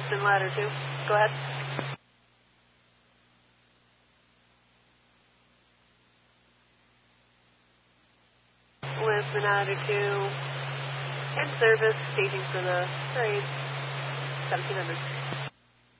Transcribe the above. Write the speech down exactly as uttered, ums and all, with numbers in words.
Houston, ladder two. Go ahead. Lisbon, ladder two. In service, staging for the parade. seventeen hundred.